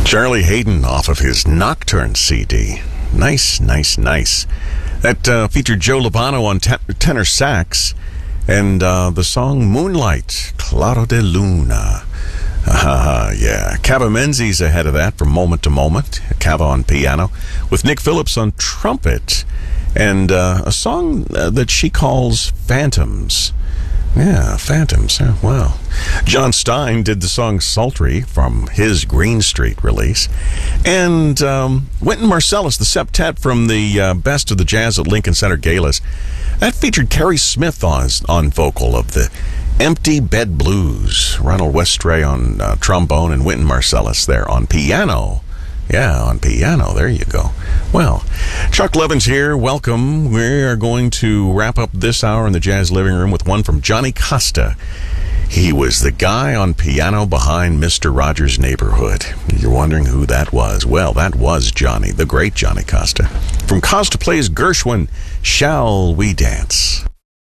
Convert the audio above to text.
Charlie Hayden off of his Nocturne CD. Nice, nice, nice. That featured Joe Labano on tenor sax, and the song Moonlight, Claro de Luna. Yeah. Cava Menzies ahead of that from Moment to Moment. Cava on piano, with Nick Phillips on trumpet, and a song that she calls Phantoms. Yeah, Phantoms. Wow. John Stein did the song Sultry from his Green Street release. And Wynton Marsalis, the septet from the Best of the Jazz at Lincoln Center Galas. That featured Carrie Smith on vocal of the Empty Bed Blues. Ronald Westray on trombone and Wynton Marsalis there on piano. Yeah, on piano. There you go. Well, Chuck Levins here. Welcome. We are going to wrap up this hour in the Jazz Living Room with one from Johnny Costa. He was the guy on piano behind Mr. Rogers' Neighborhood. You're wondering who that was. Well, that was Johnny, the great Johnny Costa. From Costa Plays Gershwin, Shall We Dance?